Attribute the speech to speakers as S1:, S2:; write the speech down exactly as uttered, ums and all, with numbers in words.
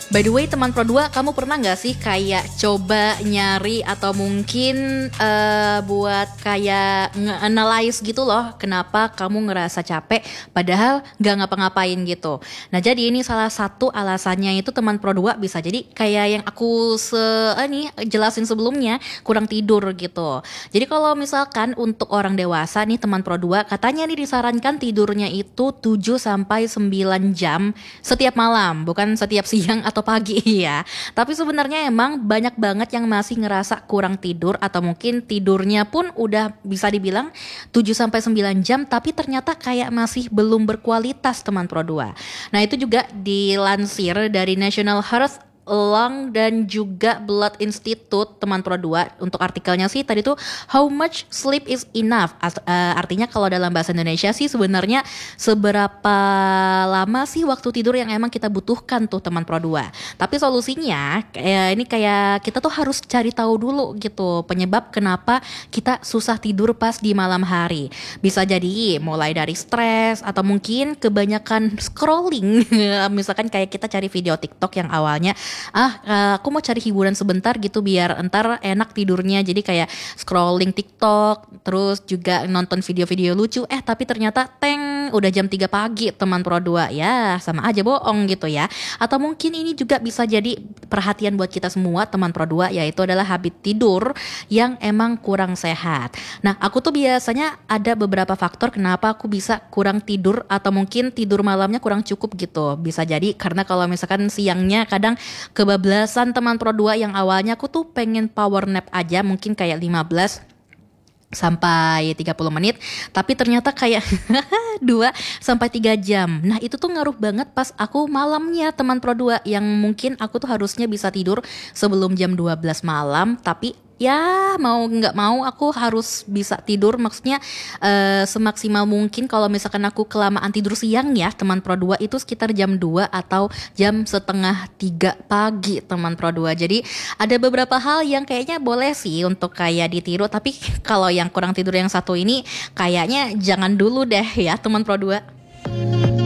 S1: By the way teman Pro dua, kamu pernah gak sih kayak coba nyari atau mungkin uh, buat kayak nge-analyze gitu loh, kenapa kamu ngerasa capek padahal gak ngapa-ngapain gitu. Nah jadi ini salah satu alasannya itu teman Pro dua bisa jadi kayak yang aku se ini jelasin sebelumnya, kurang tidur gitu. Jadi kalau misalkan untuk orang dewasa nih teman Pro dua, katanya nih disarankan tidurnya itu tujuh sampai sembilan jam setiap malam, bukan setiap siang atau pagi ya. Tapi sebenarnya emang banyak banget yang masih ngerasa kurang tidur atau mungkin tidurnya pun udah bisa dibilang tujuh sampai sembilan jam tapi ternyata kayak masih belum berkualitas teman Pro dua. Nah, itu juga dilansir dari National Health Lung dan juga Blood Institute teman Pro dua. Untuk artikelnya sih tadi tuh how much sleep is enough. As, uh, artinya kalau dalam bahasa Indonesia sih sebenarnya seberapa lama sih waktu tidur yang emang kita butuhkan tuh teman Pro dua. Tapi solusinya kayak ini kayak kita tuh harus cari tahu dulu gitu penyebab kenapa kita susah tidur pas di malam hari. Bisa jadi mulai dari stres atau mungkin kebanyakan scrolling. Misalkan kayak kita cari video TikTok yang awalnya ah uh, aku mau cari hiburan sebentar gitu biar entar enak tidurnya, jadi kayak scrolling TikTok terus juga nonton video-video lucu eh tapi ternyata teng udah jam tiga pagi teman Pro dua, ya sama aja bohong gitu ya. Atau mungkin ini juga bisa jadi perhatian buat kita semua teman Pro dua, yaitu adalah habit tidur yang emang kurang sehat. Nah aku tuh biasanya ada beberapa faktor kenapa aku bisa kurang tidur atau mungkin tidur malamnya kurang cukup gitu. Bisa jadi karena kalau misalkan siangnya kadang kebablasan teman Pro dua, yang awalnya aku tuh pengen power nap aja mungkin kayak lima belas sampai tiga puluh menit, tapi ternyata kayak dua sampai tiga jam. Nah itu tuh ngaruh banget pas aku malamnya teman Pro dua, yang mungkin aku tuh harusnya bisa tidur sebelum jam dua belas malam, tapi ya mau nggak mau aku harus bisa tidur, maksudnya uh, semaksimal mungkin. Kalau misalkan aku kelamaan tidur siang ya teman Pro dua, itu sekitar jam dua atau jam setengah tiga pagi teman Pro dua. Jadi ada beberapa hal yang kayaknya boleh sih untuk kayak ditiru, tapi kalau yang kurang tidur yang satu ini kayaknya jangan dulu deh ya teman Pro dua.